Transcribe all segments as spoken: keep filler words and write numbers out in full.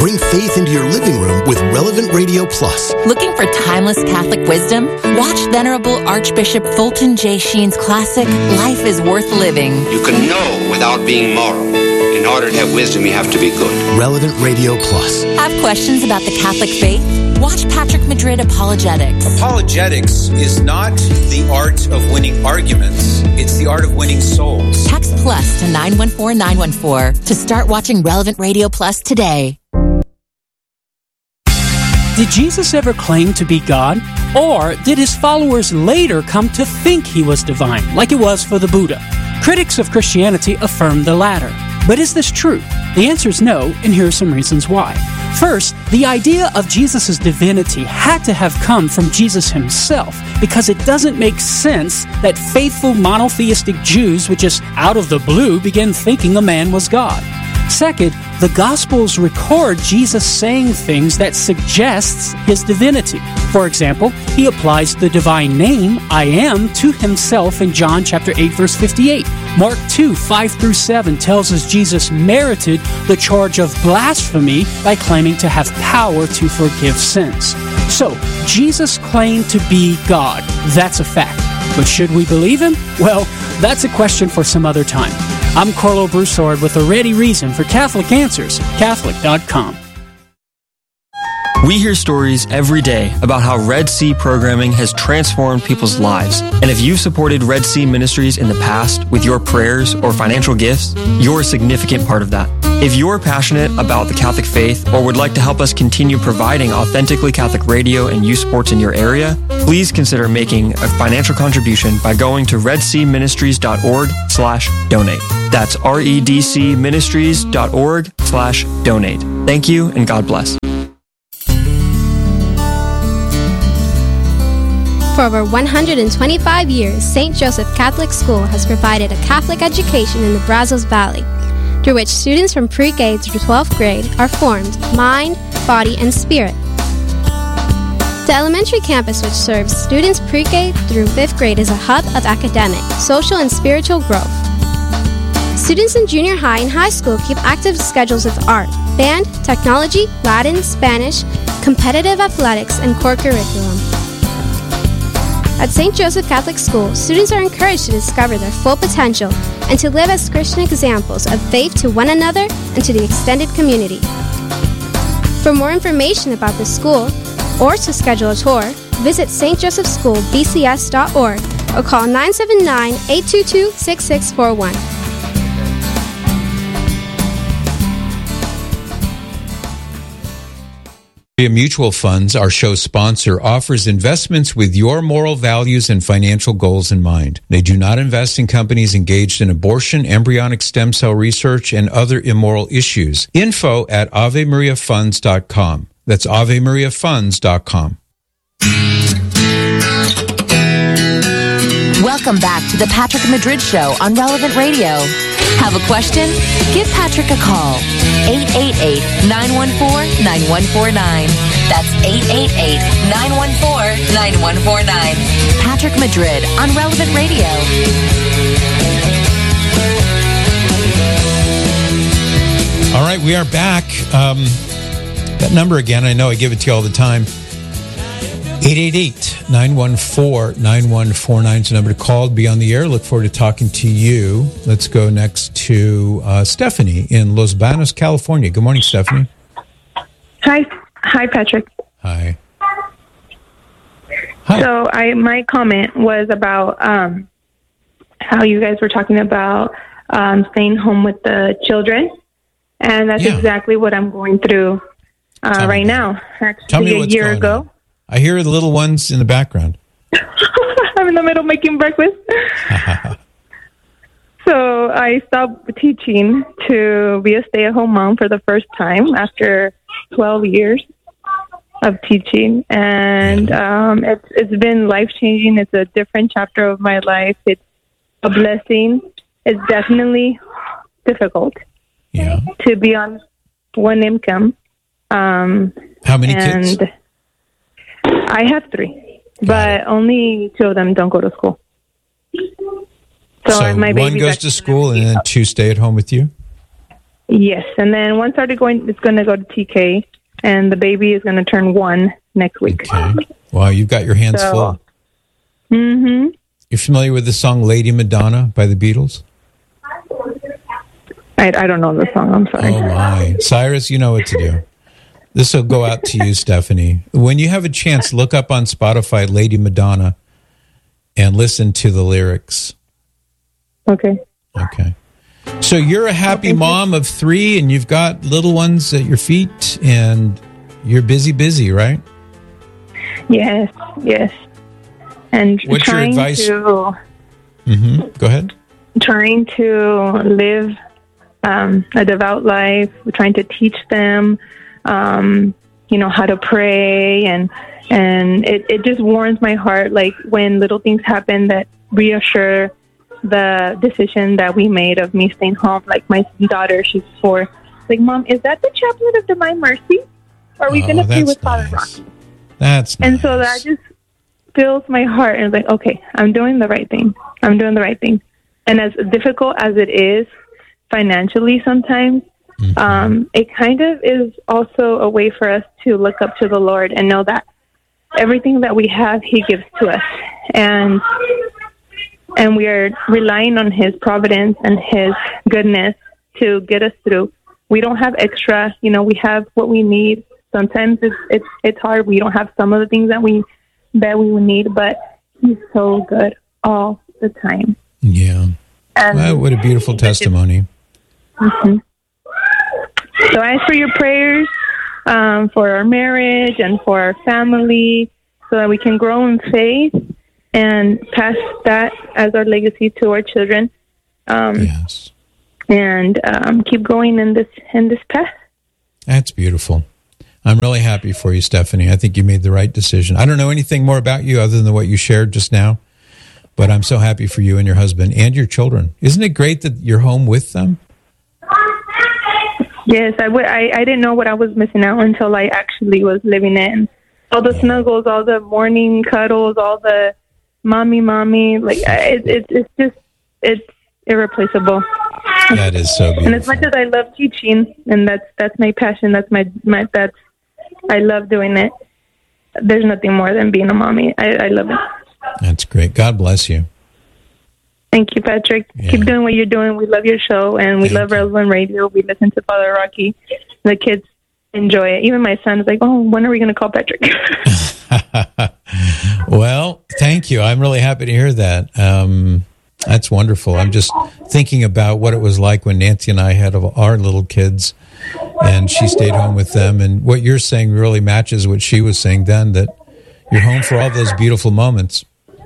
Bring faith into your living room with Relevant Radio Plus. Looking for timeless Catholic wisdom? Watch Venerable Archbishop Fulton J. Sheen's classic, Life is Worth Living. You can know without being moral. In order to have wisdom, you have to be good. Relevant Radio Plus. Have questions about the Catholic faith? Watch Patrick Madrid Apologetics. Apologetics is not the art of winning arguments. It's the art of winning souls. Text plus to nine one four nine one four to start watching Relevant Radio Plus today. Did Jesus ever claim to be God? Or did his followers later come to think he was divine, like it was for the Buddha? Critics of Christianity affirm the latter. But is this true? The answer is no, and here are some reasons why. First, the idea of Jesus' divinity had to have come from Jesus himself, because it doesn't make sense that faithful monotheistic Jews would just out of the blue begin thinking a man was God. Second, the Gospels record Jesus saying things that suggests his divinity. For example, he applies the divine name, I am, to himself in John chapter eight, verse fifty-eight. Mark two, five through seven tells us Jesus merited the charge of blasphemy by claiming to have power to forgive sins. So, Jesus claimed to be God. That's a fact. But should we believe him? Well, that's a question for some other time. I'm Carlo Broussard with a ready reason for Catholic Answers, Catholic dot com. We hear stories every day about how Red Sea programming has transformed people's lives. And if you've supported Red Sea Ministries in the past with your prayers or financial gifts, you're a significant part of that. If you're passionate about the Catholic faith or would like to help us continue providing authentically Catholic radio and youth sports in your area, please consider making a financial contribution by going to redseaministries.org slash donate. That's redcministries.org slash donate. Thank you and God bless. For over one hundred twenty-five years, Saint Joseph Catholic School has provided a Catholic education in the Brazos Valley, through which students from pre-K through twelfth grade are formed mind, body, and spirit. The elementary campus, which serves students pre-K through fifth grade, is a hub of academic, social, and spiritual growth. Students in junior high and high school keep active schedules of art, band, technology, Latin, Spanish, competitive athletics, and core curriculum. At Saint Joseph Catholic School, students are encouraged to discover their full potential and to live as Christian examples of faith to one another and to the extended community. For more information about the school or to schedule a tour, visit s t joseph school b c s dot org or call nine seven nine, eight two two, six six four one. Mutual Funds, our show sponsor, offers investments with your moral values and financial goals in mind. They do not invest in companies engaged in abortion, embryonic stem cell research, and other immoral issues. Info at ave maria funds dot com. That's ave maria funds dot com. Welcome back to the Patrick Madrid Show on Relevant Radio. Have a question? Give Patrick a call. eight eight eight, nine one four, nine one four nine. That's eight eight eight, nine one four, nine one four nine. Patrick Madrid on Relevant Radio. All right, we are back. Um, that number again, I know I give it to you all the time. eight eight eight, nine one four, nine one four nine is the number to call. Be on the air. Look forward to talking to you. Let's go next to uh, Stephanie in Los Banos, California. Good morning, Stephanie. Hi. Hi, Patrick. Hi. Hi. So I my comment was about um, how you guys were talking about um, staying home with the children. And that's yeah. exactly what I'm going through uh, right now. Actually, Tell me a what's year going ago. on. I hear the little ones in the background. I'm in the middle making breakfast. So I stopped teaching to be a stay-at-home mom for the first time after twelve years of teaching. And yeah. um, it's it's been life-changing. It's a different chapter of my life. It's a blessing. It's definitely difficult yeah. to be on one income. Um, How many and kids? I have three, Got but it. only two of them don't go to school. So, so my one goes to school and then two stay at home with you? Yes, and then one started going. It's going to go to T K, and the baby is going to turn one next week. Okay. Wow, you've got your hands So- full. Mm-hmm. You're familiar with the song "Lady Madonna" by the Beatles? I, I don't know the song. I'm sorry. Oh my, Cyrus, you know what to do. This will go out to you, Stephanie. When you have a chance, look up on Spotify "Lady Madonna" and listen to the lyrics. Okay. Okay. So you're a happy mom of three, and you've got little ones at your feet, and you're busy, busy, right? Yes, yes. And What's your trying advice? to Mm-hmm. Go ahead. trying to live um, a devout life, trying to teach them, um, you know, how to pray, and and it, it just warms my heart, like when little things happen that reassure the decision that we made of me staying home. Like my daughter, she's four. Like, Mom, is that the Chaplet of Divine Mercy? Or are we Oh, going to pray that's with Father nice. Rocky? That's nice. And so that just fills my heart, and it's like, okay, I'm doing the right thing. I'm doing the right thing. And as difficult as it is financially sometimes, Mm-hmm. um, it kind of is also a way for us to look up to the Lord and know that everything that we have, He gives to us. And and we are relying on His providence and His goodness to get us through. We don't have extra, you know, we have what we need. Sometimes it's it's it's hard. We don't have some of the things that we that we would need, but He's so good all the time. Yeah. And Wow, what a beautiful testimony. hmm So I ask for your prayers um, for our marriage and for our family, so that we can grow in faith and pass that as our legacy to our children. Um, Yes. And um, keep going in this in this path. That's beautiful. I'm really happy for you, Stephanie. I think you made the right decision. I don't know anything more about you other than what you shared just now, but I'm so happy for you and your husband and your children. Isn't it great that you're home with them? Yes, I, w- I, I didn't know what I was missing out until I actually was living it. And all the snuggles, all the morning cuddles, all the mommy, mommy, like I- it, it, it's just, it's irreplaceable. That is so beautiful. And as much as I love teaching, and that's that's my passion, that's my, my that's I love doing it. There's nothing more than being a mommy. I, I love it. That's great. God bless you. Thank you, Patrick. Yeah. Keep doing what you're doing. We love your show, and we Thank love you. Relevant Radio. We listen to Father Rocky. The kids enjoy it. Even my son is like, "Oh, when are we going to call Patrick?" Well, thank you. I'm really happy to hear that. Um, that's wonderful. I'm just thinking about what it was like when Nancy and I had our little kids, and she stayed home with them. And what you're saying really matches what she was saying then, that you're home for all those beautiful moments.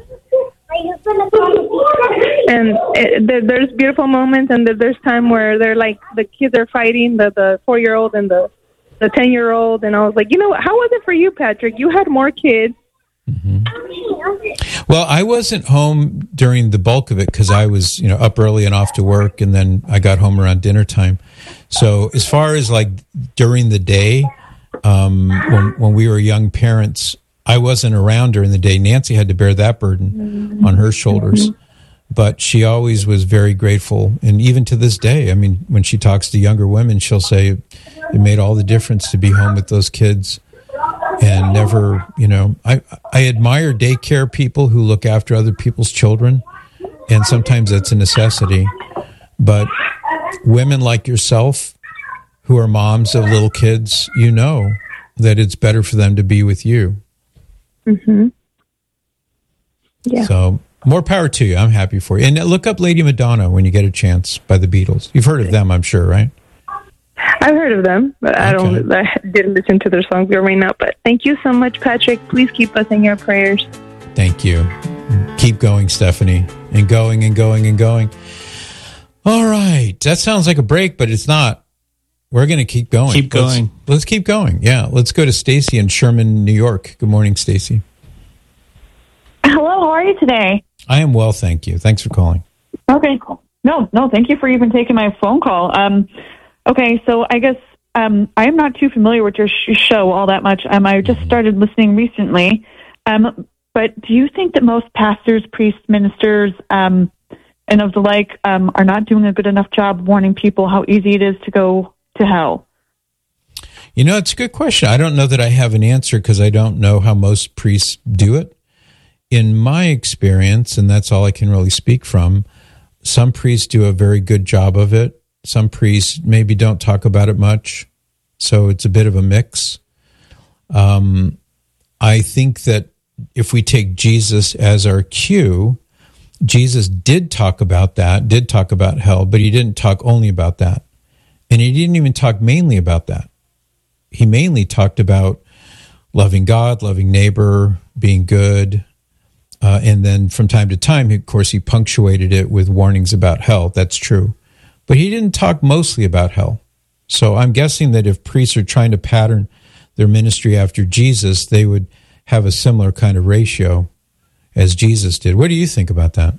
And it, there, there's beautiful moments, and there, there's time where they're like, the kids are fighting, the the four year old and the the ten year old, and I was like, you know what? How was it for you, Patrick? You had more kids. Mm-hmm. Well, I wasn't home during the bulk of it because I was, you know, up early and off to work, and then I got home around dinner time. So as far as like during the day, um, when when we were young parents, I wasn't around during the day. Nancy had to bear that burden on her shoulders. But she always was very grateful. And even to this day, I mean, when she talks to younger women, she'll say it made all the difference to be home with those kids. And never, you know, I, I admire daycare people who look after other people's children. And sometimes that's a necessity. But women like yourself who are moms of little kids, you know that it's better for them to be with you. Mm-hmm. Yeah. So more power to you. I'm happy for you. And look up Lady Madonna when you get a chance by the Beatles. You've heard of them, I'm sure, right? I've heard of them, but I Okay. don't. I didn't listen to their songs growing up. But thank you so much, Patrick. Please keep us in your prayers. Thank you. Keep going, Stephanie, and going and going and going. All right. That sounds like a break, but it's not. We're going to keep going. Keep Let's- going. Let's, keep going. Yeah. Let's go to Stacy in Sherman, New York. Good morning, Stacy. Hello, how are you today? I am well, thank you. Thanks for calling. Okay, cool. No, no, thank you for even taking my phone call. Um, okay, so I guess um, I am not too familiar with your sh- show all that much. Um, I just started listening recently. Um, but do you think that most pastors, priests, ministers, um, and of the like um, are not doing a good enough job warning people how easy it is to go to hell? You know, it's a good question. I don't know that I have an answer because I don't know how most priests do it. In my experience, and that's all I can really speak from, some priests do a very good job of it. Some priests maybe don't talk about it much. So it's a bit of a mix. Um, I think that if we take Jesus as our cue, Jesus did talk about that, did talk about hell, but he didn't talk only about that. And he didn't even talk mainly about that. He mainly talked about loving God, loving neighbor, being good. Uh, and then from time to time, of course, he punctuated it with warnings about hell. That's true. But he didn't talk mostly about hell. So I'm guessing that if priests are trying to pattern their ministry after Jesus, they would have a similar kind of ratio as Jesus did. What do you think about that?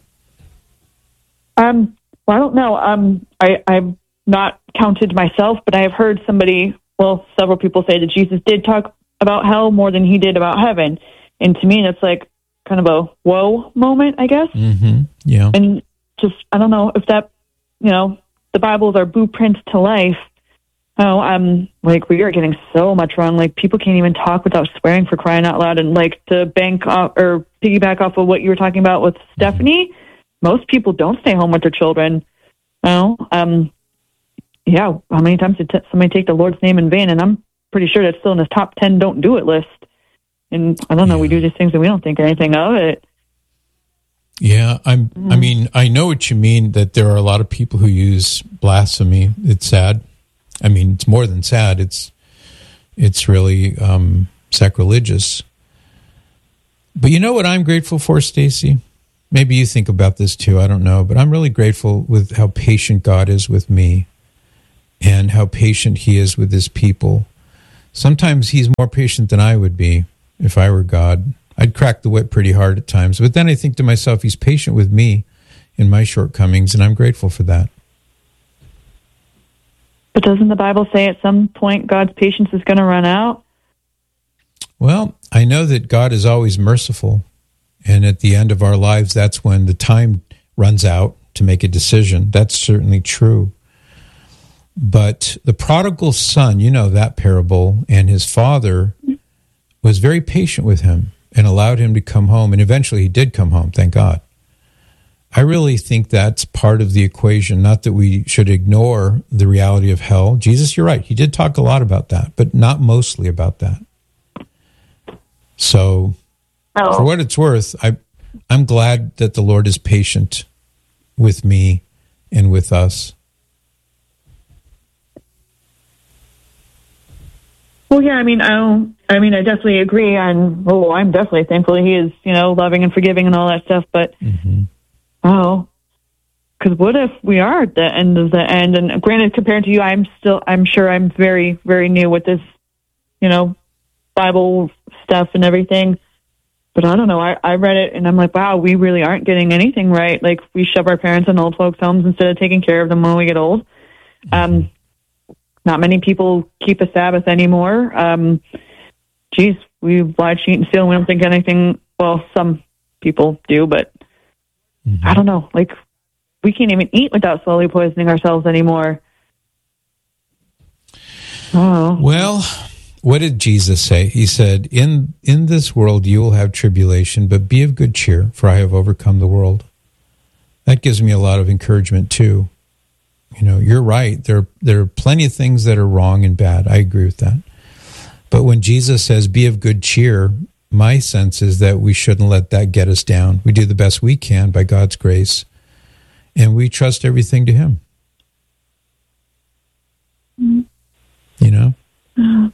Um, well, I don't know. Um, I, I've not counted myself, but I have heard somebody, well, several people say that Jesus did talk about hell more than he did about heaven. And to me, that's like kind of a whoa moment, I guess. Mm-hmm. Yeah. And just, I don't know if that, you know, the Bible is our blueprint to life. Oh, um, like we are getting so much wrong. Like people can't even talk without swearing, for crying out loud. And like to bank off or piggyback off of what you were talking about with Stephanie, most people don't stay home with their children. Oh, um, yeah. How many times did t- somebody take the Lord's name in vain? And I'm pretty sure that's still in the top ten don't do it list. And I don't know, yeah. We do these things and we don't think anything of it. Yeah, I'm. Mm. I mean, I know what you mean. That there are a lot of people who use blasphemy. It's sad. I mean, it's more than sad. It's it's really um, sacrilegious. But you know what I'm grateful for, Stacy? Maybe you think about this too. I don't know, but I'm really grateful with how patient God is with me, and how patient He is with His people. Sometimes He's more patient than I would be if I were God. I'd crack the whip pretty hard at times, but then I think to myself, He's patient with me in my shortcomings, and I'm grateful for that. But doesn't the Bible say at some point God's patience is going to run out? Well, I know that God is always merciful, and at the end of our lives, that's when the time runs out to make a decision. That's certainly true. But the prodigal son, you know that parable, and his father was very patient with him and allowed him to come home, and eventually he did come home, thank God. I really think that's part of the equation, not that we should ignore the reality of hell. Jesus, you're right, he did talk a lot about that, but not mostly about that. So, oh. For what it's worth, I, I'm glad that the Lord is patient with me and with us. Well, yeah, I mean, I don't, I mean, I definitely agree on, oh, I'm definitely thankful He is, you know, loving and forgiving and all that stuff, but, mm-hmm. oh, because what if we are at the end of the end? And granted, compared to you, I'm still, I'm sure I'm very, very new with this, you know, Bible stuff and everything, but I don't know, I, I read it and I'm like, wow, we really aren't getting anything right. Like, we shove our parents in old folks' homes instead of taking care of them when we get old. Mm-hmm. Um, Not many people keep a Sabbath anymore. Um, geez, we lie, cheat, and steal. We don't think anything. Well, some people do, but mm-hmm. I don't know. Like, we can't even eat without slowly poisoning ourselves anymore. Oh. Well, what did Jesus say? He said, in, in this world you will have tribulation, but be of good cheer, for I have overcome the world. That gives me a lot of encouragement, too. You know, you're right. There, there are plenty of things that are wrong and bad. I agree with that. But when Jesus says, be of good cheer, my sense is that we shouldn't let that get us down. We do the best we can by God's grace, and we trust everything to Him. Mm-hmm. You know? Uh,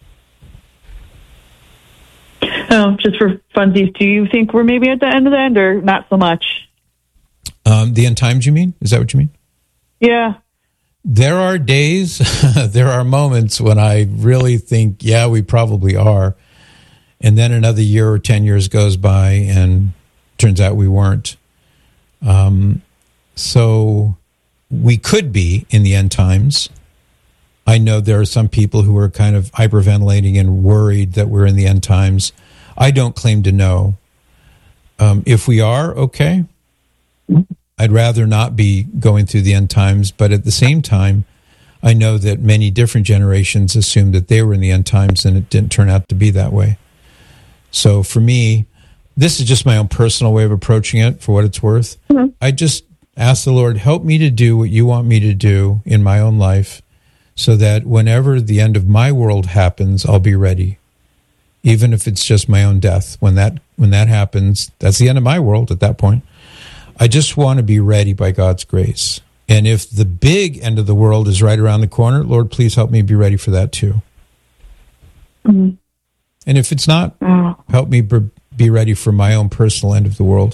oh, just for funsies, do you think we're maybe at the end of the end, or not so much? Um, the end times, you mean? Is that what you mean? Yeah. There are days, there are moments when I really think, yeah, we probably are. And then another year or ten years goes by and turns out we weren't. Um, so we could be in the end times. I know there are some people who are kind of hyperventilating and worried that we're in the end times. I don't claim to know. Um, if we are, okay. I'd rather not be going through the end times, but at the same time, I know that many different generations assumed that they were in the end times, and it didn't turn out to be that way. So for me, this is just my own personal way of approaching it, for what it's worth. Mm-hmm. I just ask the Lord, help me to do what you want me to do in my own life, so that whenever the end of my world happens, I'll be ready. Even if it's just my own death. When that when that happens, that's the end of my world at that point. I just want to be ready by God's grace. And if the big end of the world is right around the corner, Lord, please help me be ready for that too. Mm-hmm. And if it's not, oh. help me be ready for my own personal end of the world.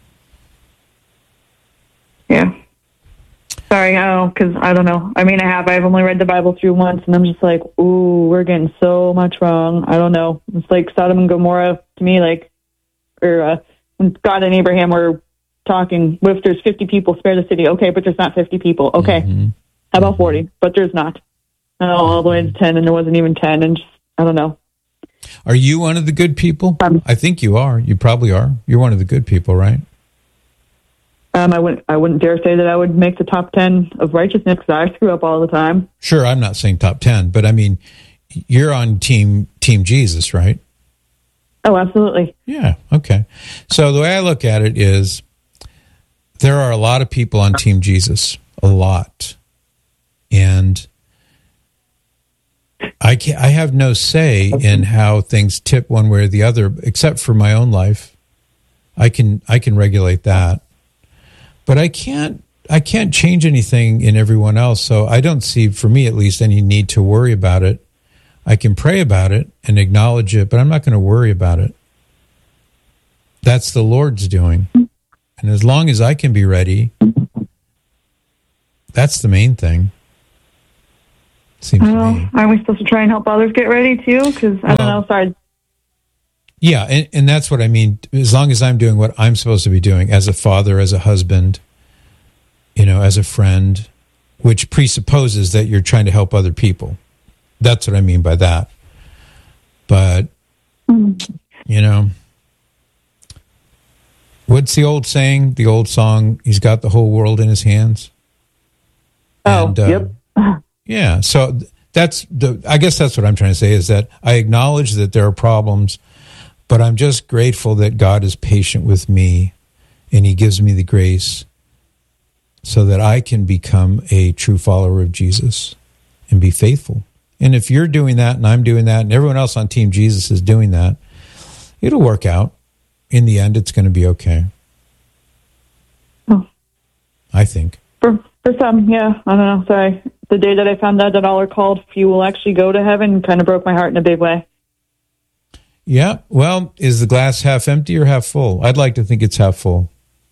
Yeah. Sorry, oh, because I don't know. I mean, I have. I've only read the Bible through once, and I'm just like, ooh, we're getting so much wrong. I don't know. It's like Sodom and Gomorrah to me, like, or uh, when God and Abraham were talking, if there's fifty people, spare the city. Okay, but there's not fifty people. Okay, mm-hmm. How about forty? But there's not. Oh, all the way to ten, and there wasn't even ten, and just, I don't know. Are you one of the good people? Um, I think you are. You probably are. You're one of the good people, right? Um, I wouldn't. I wouldn't dare say that I would make the top ten of righteousness, because I screw up all the time. Sure, I'm not saying top ten, but I mean, you're on team Team Jesus, right? Oh, absolutely. Yeah. Okay. So the way I look at it is, there are a lot of people on Team Jesus, a lot, and I can't, I have no say in how things tip one way or the other, except for my own life. I can I can regulate that. But I can't I can't change anything in everyone else, so I don't see, for me at least, any need to worry about it. I can pray about it and acknowledge it, but I'm not going to worry about it. That's the Lord's doing. And as long as I can be ready, that's the main thing. Seems well, to me. Aren't we supposed to try and help others get ready too? Because, I well, don't know, sorry. Yeah, and, and that's what I mean. As long as I'm doing what I'm supposed to be doing as a father, as a husband, you know, as a friend, which presupposes that you're trying to help other people. That's what I mean by that. But, mm. you know, what's the old saying, the old song, he's got the whole world in his hands? Oh, and, uh, yep. Yeah, so that's the, I guess that's what I'm trying to say, is that I acknowledge that there are problems, but I'm just grateful that God is patient with me and he gives me the grace so that I can become a true follower of Jesus and be faithful. And if you're doing that and I'm doing that and everyone else on Team Jesus is doing that, it'll work out. In the end, it's going to be okay. Oh. I think. For, for some, yeah. I don't know. Sorry. The day that I found out that all are called, few will actually go to heaven, kind of broke my heart in a big way. Yeah, well, is the glass half empty or half full? I'd like to think it's half full.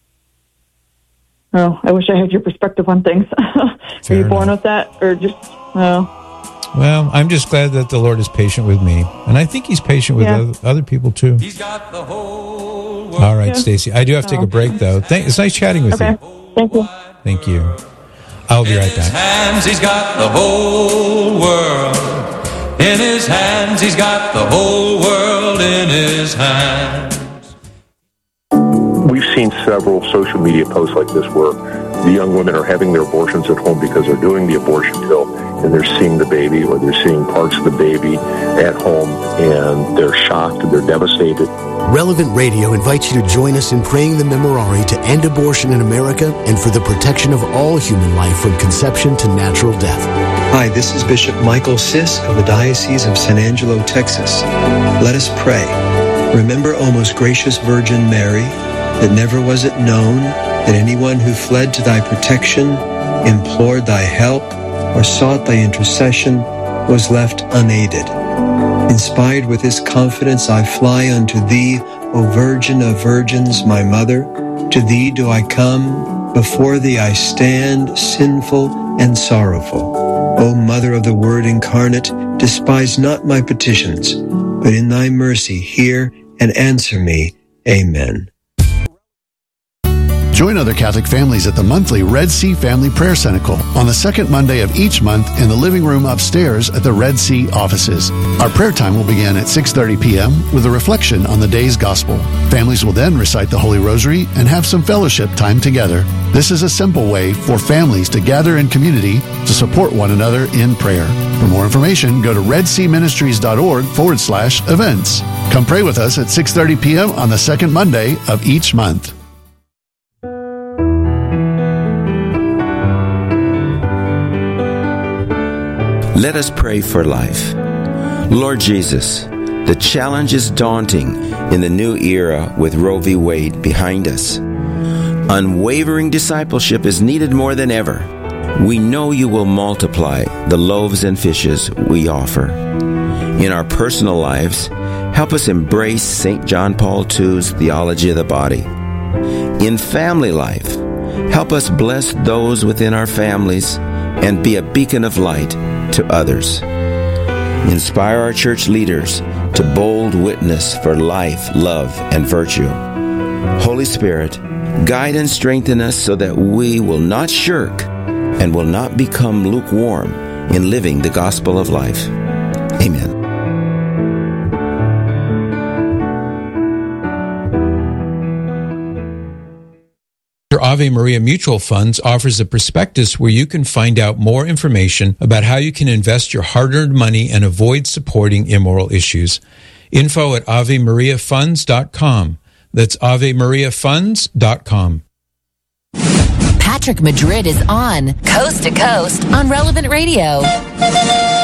Oh, I wish I had your perspective on things. Were you born with that, or just, oh? Well, I'm just glad that the Lord is patient with me, and I think he's patient with yeah. other, other people, too. He's got the whole world. All right, yeah. Stacy, I do have to take oh. a break, though. Thank, it's nice chatting with okay. you. Thank you. Thank you. I'll be right back. In his hands, he's got the whole world. In his hands, he's got the whole world in his hands. We've seen several social media posts like this where the young women are having their abortions at home because they're doing the abortion pill and they're seeing the baby or they're seeing parts of the baby at home and they're shocked and they're devastated. Relevant Radio invites you to join us in praying the Memorare to end abortion in America and for the protection of all human life from conception to natural death. Hi, this is Bishop Michael Sisk of the Diocese of San Angelo, Texas. Let us pray. Remember, O most gracious Virgin Mary, that never was it known that anyone who fled to thy protection, implored thy help, or sought thy intercession was left unaided. Inspired with this confidence, I fly unto thee, O Virgin of Virgins, my Mother. To thee do I come, before thee I stand, sinful and sorrowful. O Mother of the Word incarnate, despise not my petitions, but in thy mercy hear and answer me. Amen. Join other Catholic families at the monthly Red Sea Family Prayer Cenacle on the second Monday of each month in the living room upstairs at the Red Sea offices. Our prayer time will begin at six thirty p.m. with a reflection on the day's gospel. Families will then recite the Holy Rosary and have some fellowship time together. This is a simple way for families to gather in community to support one another in prayer. For more information, go to redseaministries.org forward slash events. Come pray with us at six thirty p.m. on the second Monday of each month. Let us pray for life. Lord Jesus, the challenge is daunting in the new era with Roe v. Wade behind us. Unwavering discipleship is needed more than ever. We know you will multiply the loaves and fishes we offer. In our personal lives, help us embrace Saint John Paul the Second's theology of the body. In family life, help us bless those within our families and be a beacon of light to others. Inspire our church leaders to bold witness for life, love, and virtue. Holy Spirit, guide and strengthen us so that we will not shirk and will not become lukewarm in living the gospel of life. Amen. Ave Maria Mutual Funds offers a prospectus where you can find out more information about how you can invest your hard-earned money and avoid supporting immoral issues. Info at ave maria funds dot com. That's ave maria funds dot com. Patrick Madrid is on Coast to Coast on Relevant Radio.